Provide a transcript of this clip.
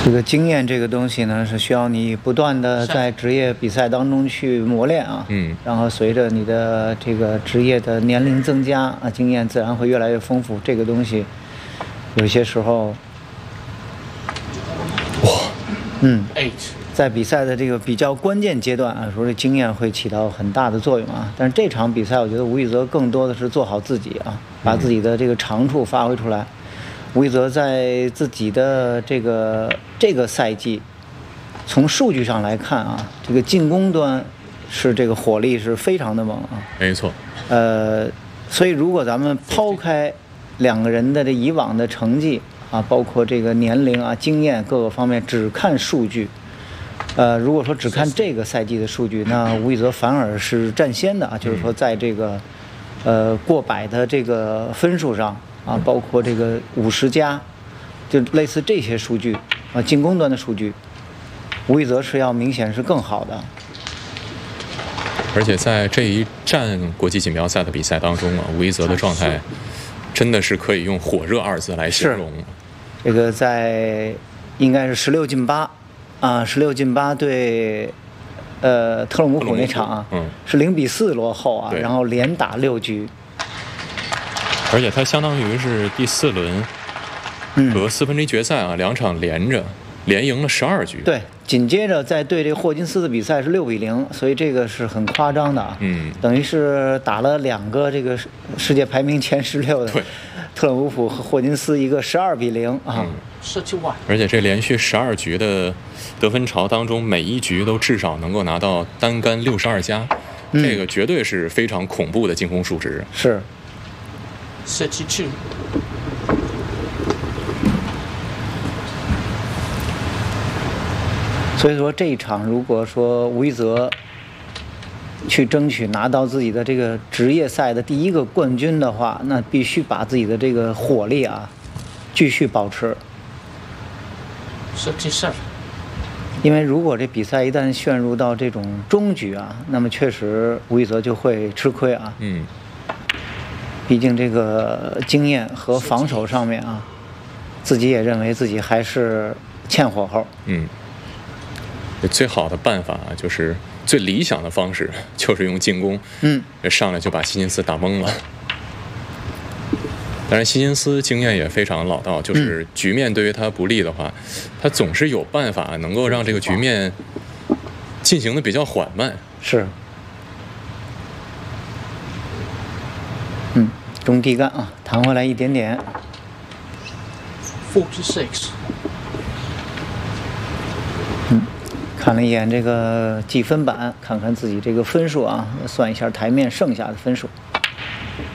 这个经验这个东西呢，是需要你不断的在职业比赛当中去磨练啊。然后随着你的这个职业的年龄增加啊，经验自然会越来越丰富。这个东西有些时候，在比赛的这个比较关键阶段啊，说这经验会起到很大的作用啊。但是这场比赛，我觉得吴宇泽更多的是做好自己啊，把自己的这个长处发挥出来。吴宇泽在自己的这个赛季，从数据上来看啊，这个进攻端是这个火力是非常的猛啊。 没错。 所以如果咱们抛开两个人的这以往的成绩啊，包括这个年龄啊、经验各个方面，只看数据，如果说只看这个赛季的数据，那吴宇泽反而是占先的啊，就是说在这个过百的这个分数上。啊，包括这个50加，就类似这些数据啊，进攻端的数据，吴宇泽是要明显是更好的。 而且在这一站国际锦标赛的比赛当中啊，吴宇泽的状态真的是可以用火热2字来形容。 这个在应该是16进8啊，16进8对特鲁姆普那场啊，是0比4落后啊，然后连打6局。 而且他相当于是第4轮和4分之一决赛啊2场连赢了12局。 对，紧接着再对这个霍金斯的比赛是6比0，所以这个是很夸张的啊。等于是打了2个这个世界排名前16的特鲁姆普和霍金斯，一个12比0啊。 而且这连续12局的得分潮当中，每一局都至少能够拿到单杆62加，这个绝对是非常恐怖的进攻数值。 是。 32。 所以说这一场，如果说吴宇泽去争取拿到自己的这个职业赛的第1个冠军的话，那必须把自己的这个火力啊继续保持。 37。 因为如果这比赛一旦陷入到这种终局啊，那么确实吴宇泽就会吃亏啊。毕竟这个经验和防守上面啊，自己也认为自己还是欠火候。 最好的办法啊，就是最理想的方式就是用进攻，上来就把希金斯打懵了。当然，希金斯经验也非常老道，就是局面对于他不利的话，他总是有办法能够让这个局面进行的比较缓慢。 是。中地杆啊，弹回来一点点。 46。 看了一眼这个计分板，看看自己这个分数啊，算一下台面剩下的分数。